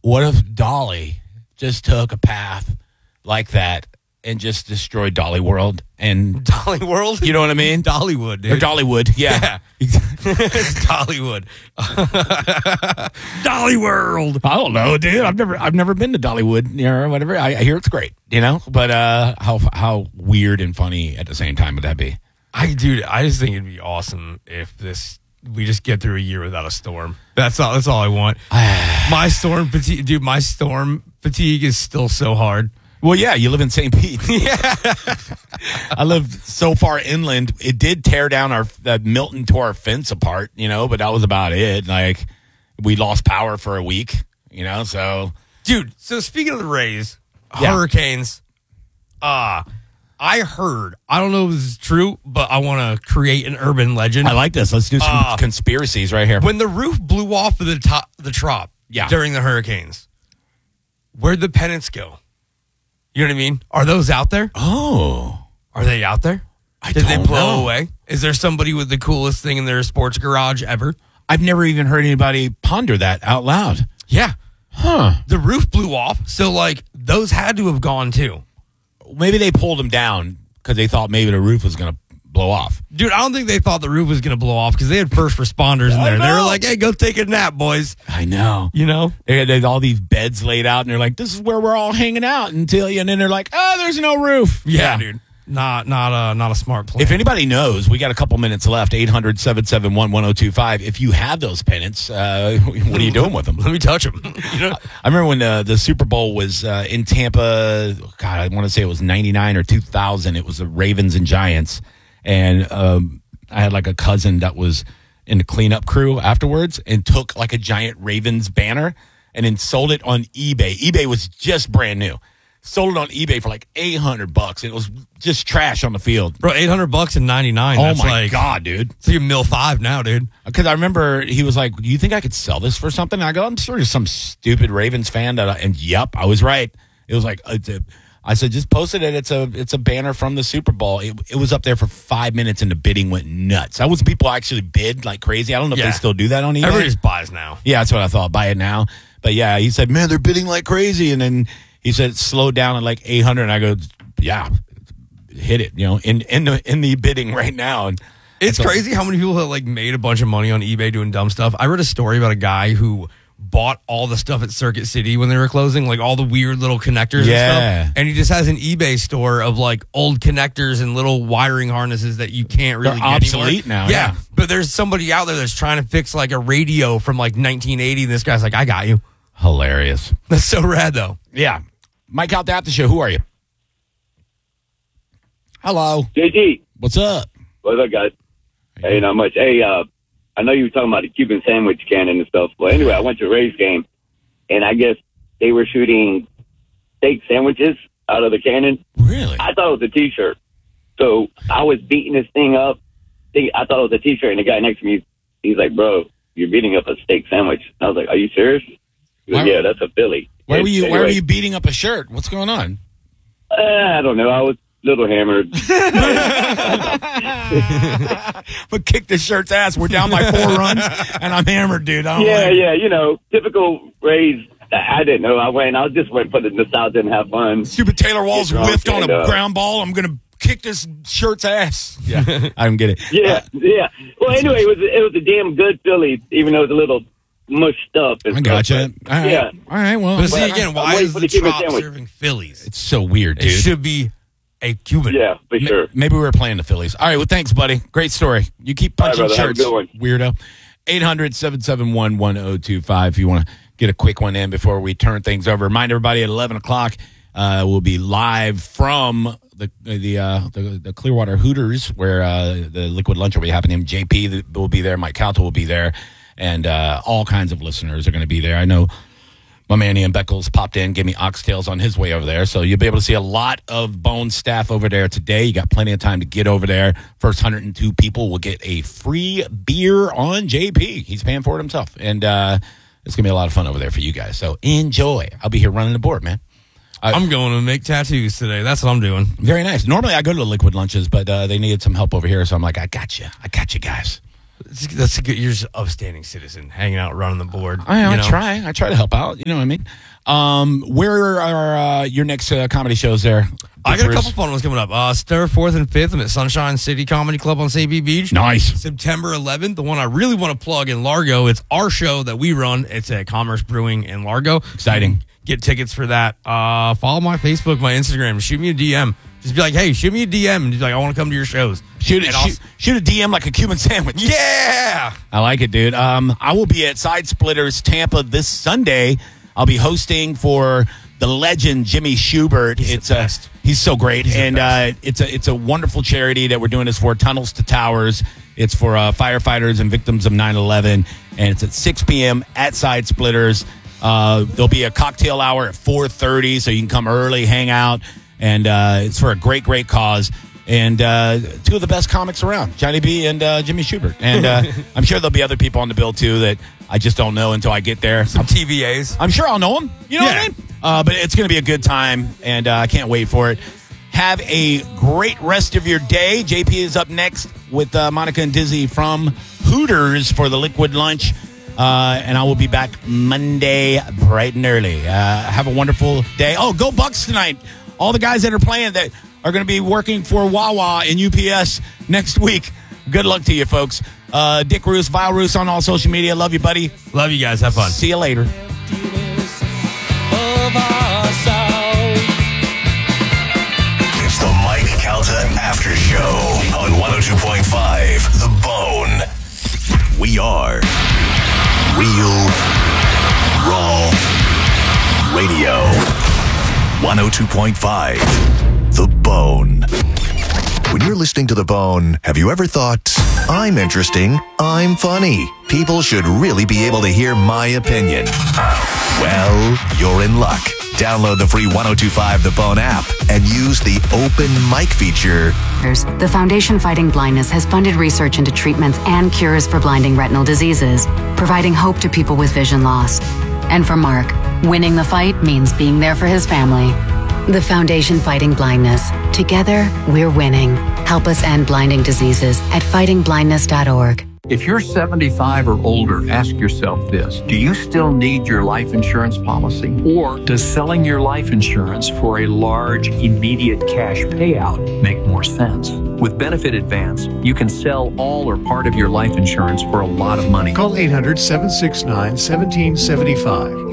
what if Dolly just took a path like that and just destroyed Dolly World? And Dolly World? You know what I mean? Dollywood, dude. Or Dollywood, yeah. It's Dollywood. Dolly World. I don't know, dude. I've never been to Dollywood, or whatever. I hear it's great, but how weird and funny at the same time would that be? I just think it'd be awesome if we just get through a year without a storm. That's all I want. My storm fatigue is still so hard. Well, yeah, you live in St. Pete. Yeah. I live so far inland. It did tear down Milton tore our fence apart, but that was about it. Like, we lost power for a week, so. Dude, so speaking of the Rays, hurricanes, I heard, I don't know if this is true, but I want to create an urban legend. I like this. Let's do some conspiracies right here. When the roof blew off of the Trop during the hurricanes, where'd the pennants go? You know what I mean? Are those out there? Oh. Are they out there? Did they blow away? Is there somebody with the coolest thing in their sports garage ever? I've never even heard anybody ponder that out loud. Yeah. Huh. The roof blew off, so, those had to have gone, too. Maybe they pulled them down because they thought maybe the roof was going to blow off. Dude, I don't think they thought the roof was going to blow off because they had first responders in there. They were like, hey, go take a nap, boys. I know. They had all these beds laid out, and they're like, this is where we're all hanging out and then they're like, oh, there's no roof. Yeah, dude. Not a smart plan. If anybody knows, we got a couple minutes left, 800-771-1025. If you have those pennants, what are you doing with them? Let me touch them. I remember when the Super Bowl was in Tampa, God, I want to say it was 99 or 2000. It was the Ravens and Giants. And I had a cousin that was in the cleanup crew afterwards and took a giant Ravens banner and then sold it on eBay. eBay was just brand new. Sold it on eBay for $800. It was just trash on the field. Bro, $800 in 99. Oh my God, dude. It's like $1.5 now, dude. Because I remember he was like, do you think I could sell this for something? And I go, I'm sure you're some stupid Ravens fan. And yep, I was right. It was I said, just post it. It's a banner from the Super Bowl. It was up there for 5 minutes and the bidding went nuts. That was people actually bid like crazy. I don't know if they still do that on eBay. Everybody just buys now. Yeah, that's what I thought. Buy it now. But yeah, he said, man, they're bidding like crazy. And then he said it slowed down at 800. And I go, yeah, hit it, in the bidding right now. And it's crazy how many people have made a bunch of money on eBay doing dumb stuff. I read a story about a guy who bought all the stuff at Circuit City when they were closing, all the weird little connectors and stuff. And he just has an eBay store of old connectors and little wiring harnesses that you can't really get obsolete anymore. now. Yeah. But there's somebody out there that's trying to fix a radio from 1980. And this guy's like, I got you. Hilarious. That's so rad though. Yeah. Mike out there at the show. Who are you? Hello. JG. What's up? What's up, guys? Hey, not much. Hey, I know you were talking about the Cuban sandwich cannon and stuff, but anyway, I went to a Rays game, and I guess they were shooting steak sandwiches out of the cannon. Really? I thought it was a T-shirt. So I was beating this thing up. I thought it was a T-shirt, and the guy next to me, he's like, bro, you're beating up a steak sandwich. I was like, are you serious? He goes, yeah, that's a Philly. Why were you beating up a shirt? What's going on? I don't know. I was a little hammered. But kick the shirt's ass. We're down by 4 runs, and I'm hammered, dude. Yeah. Typical Rays. I didn't know. I just went for the nostalgia and have fun. Stupid Taylor Walls whiffed on a ground ball. I'm going to kick this shirt's ass. Yeah, I don't get it. Yeah. Well, anyway, it was a damn good Philly, even though it was a little mushed up. I gotcha. All right. Yeah. All right, well. But see, again, why is the Trop serving Phillies? It's so weird, dude. It should be a Cuban. Yeah, for sure. Maybe we were playing the Phillies. All right, well, thanks, buddy. Great story. You keep punching shirts, weirdo. 800-771-1025 if you want to get a quick one in before we turn things over. Remind everybody at 11 o'clock, we'll be live from the Clearwater Hooters where the Liquid Lunch will be happening. JP will be there. Mike Calta will be there. And all kinds of listeners are going to be there. I know my man Ian Beckles popped in, gave me oxtails on his way over there. So you'll be able to see a lot of Bone staff over there today. You got plenty of time to get over there. First 102 people will get a free beer on JP. He's paying for it himself. And it's going to be a lot of fun over there for you guys. So enjoy. I'll be here running the board, man. I'm going to make tattoos today. That's what I'm doing. Very nice. Normally I go to the Liquid Lunches, but they needed some help over here. So I'm like, I got you. I got you guys. That's a good. You're just an upstanding citizen, hanging out, running the board. I try to help out. You know what I mean? Where are your next comedy shows there? I got a couple fun ones coming up. September 4th and 5th, I'm at Sunshine City Comedy Club on St. Pete Beach. Nice. September 11th, the one I really want to plug in Largo. It's our show that we run. It's at Commerce Brewing in Largo. Exciting. Get tickets for that. Follow my Facebook, my Instagram. Shoot me a DM. Just be like, hey, shoot me a DM. And just be like, I want to come to your shows. Shoot a DM like a Cuban sandwich. Yeah. I like it, dude. I will be at Side Splitters Tampa this Sunday. I'll be hosting for the legend Jimmy Schubert. He's so great, it's a wonderful charity that we're doing this for. Tunnels to Towers. It's for firefighters and victims of 9/11, and it's at 6 p.m. at Side Splitters. There'll be a cocktail hour at 4:30, so you can come early, hang out, and it's for a great cause. And two of the best comics around, Johnny B and Jimmy Schubert. And I'm sure there'll be other people on the bill, too, that I just don't know until I get there. Some TVAs. I'm sure I'll know them. You know what I mean? But it's going to be a good time, and I can't wait for it. Have a great rest of your day. JP is up next with Monica and Dizzy from Hooters for the Liquid Lunch. And I will be back Monday bright and early. Have a wonderful day. Oh, go Bucks tonight. All the guys that are playing that are going to be working for Wawa and UPS next week. Good luck to you, folks. Dick Roos, Vile Roos on all social media. Love you, buddy. Love you guys. Have fun. See you later. It's the Mike Calta After Show on 102.5 The Bone. We are Real Raw Radio. 102.5 The Bone. When you're listening to The Bone, have you ever thought, I'm interesting, I'm funny, people should really be able to hear my opinion? Well, you're in luck. Download the free 102.5 The Bone app and use the open mic feature. The Foundation Fighting Blindness has funded research into treatments and cures for blinding retinal diseases, providing hope to people with vision loss. And for Mark, winning the fight means being there for his family. The Foundation Fighting Blindness. Together, we're winning. Help us end blinding diseases at fightingblindness.org. If you're 75 or older, ask yourself this. Do you still need your life insurance policy? Or does selling your life insurance for a large, immediate cash payout make more sense? With Benefit Advance, you can sell all or part of your life insurance for a lot of money. Call 800-769-1775.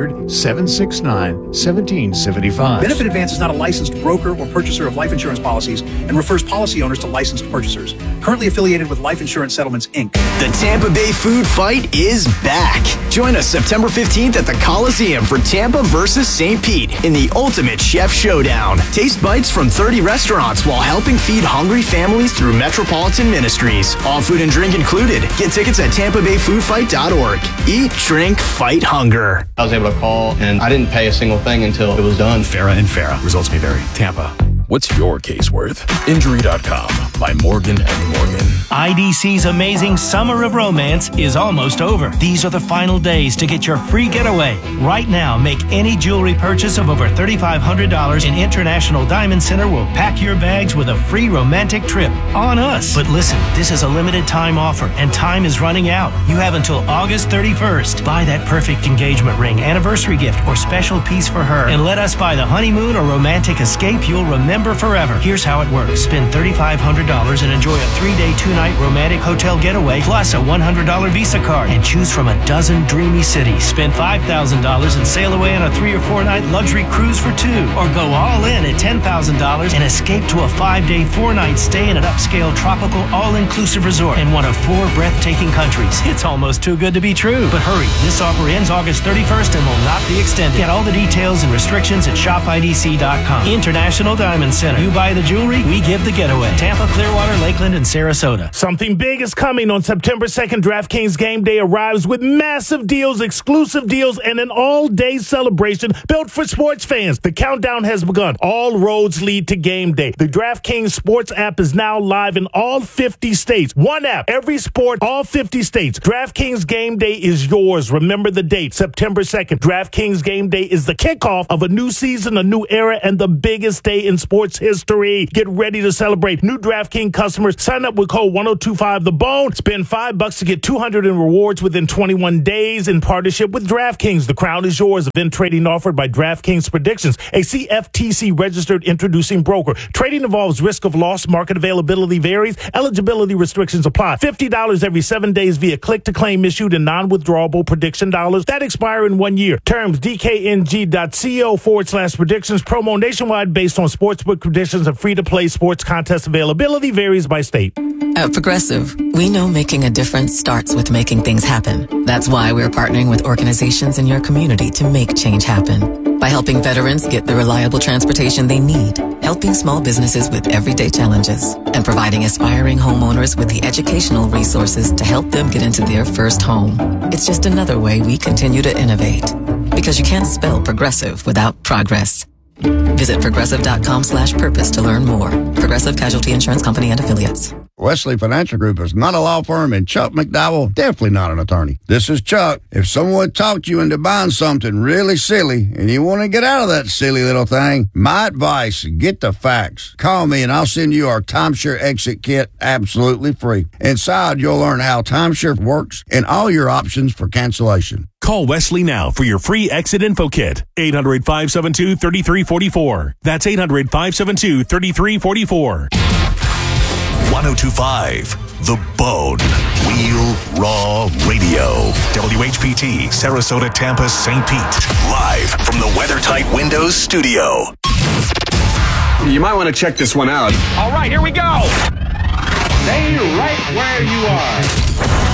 800-769-1775. Benefit Advance is not a licensed broker or purchaser of life insurance policies and refers policy owners to licensed purchasers. Currently affiliated with Life Insurance Settlements, Inc. The Tampa Bay Food Fight is back. Join us September 15th at the Coliseum for Tampa versus St. Pete in the ultimate chef showdown. Taste bites from 30 restaurants while helping feed hungry families through Metropolitan Ministries. All food and drink included. Get tickets at TampaBayFoodFight.org. Eat, drink, fight hunger. I was able to call, and I didn't pay a single thing until it was done. Farah and Farah. Results may vary. Tampa. What's your case worth? Injury.com by Morgan & Morgan. IDC's amazing Summer of Romance is almost over. These are the final days to get your free getaway. Right now, make any jewelry purchase of over $3,500 in International Diamond Center will pack your bags with a free romantic trip on us. But listen, this is a limited time offer and time is running out. You have until August 31st. Buy that perfect engagement ring, anniversary gift, or special piece for her, and let us buy the honeymoon or romantic escape you'll remember forever. Here's how it works. Spend $3,500 and enjoy a 3-day, 2-night romantic hotel getaway plus a $100 Visa card and choose from a dozen dreamy cities. Spend $5,000 and sail away on a 3 or 4-night luxury cruise for 2, or go all in at $10,000 and escape to a 5-day, 4-night stay in an upscale tropical all-inclusive resort in one of 4 breathtaking countries. It's almost too good to be true. But hurry, this offer ends August 31st and will not be extended. Get all the details and restrictions at shopidc.com. International Diamond Center. You buy the jewelry, we give the getaway. Tampa, Clearwater, Lakeland, and Sarasota. Something big is coming on September 2nd. DraftKings Game Day arrives with massive deals, exclusive deals, and an all-day celebration built for sports fans. The countdown has begun. All roads lead to Game Day. The DraftKings Sports app is now live in all 50 states. One app, every sport, all 50 states. DraftKings Game Day is yours. Remember the date, September 2nd. DraftKings Game Day is the kickoff of a new season, a new era, and the biggest day in sports sports history. Get ready to celebrate. New DraftKings customers, sign up with code 1025TheBone. Spend $5 to get $200 in rewards within 21 days in partnership with DraftKings. The crown is yours. Event trading offered by DraftKings Predictions, a CFTC registered introducing broker. Trading involves risk of loss. Market availability varies. Eligibility restrictions apply. $50 every 7 days via click-to-claim issued in non-withdrawable prediction dollars that expire in 1 year. Terms dkng.co/predictions. Promo nationwide based on sportsbook conditions and free-to-play sports contest availability varies by state. At Progressive, we know making a difference starts with making things happen. That's why we're partnering with organizations in your community to make change happen. By helping veterans get the reliable transportation they need, helping small businesses with everyday challenges, and providing aspiring homeowners with the educational resources to help them get into their first home. It's just another way we continue to innovate. Because you can't spell progressive without progress. Visit progressive.com/purpose to learn more. Progressive Casualty Insurance Company and Affiliates. Wesley Financial Group is not a law firm, and Chuck McDowell definitely not an attorney. This is Chuck. If someone talked you into buying something really silly and you want to get out of that silly little thing, my advice, get the facts. Call me and I'll send you our timeshare exit kit absolutely free. Inside, you'll learn how timeshare works and all your options for cancellation. Call Wesley now for your free exit info kit. 800-572-3344. That's 800-572-3344. 1025 The Bone. Real Raw Radio. WHPT, Sarasota, Tampa, St. Pete. Live from the WeatherTight Windows studio. You might want to check this one out. All right, here we go. Stay right where you are.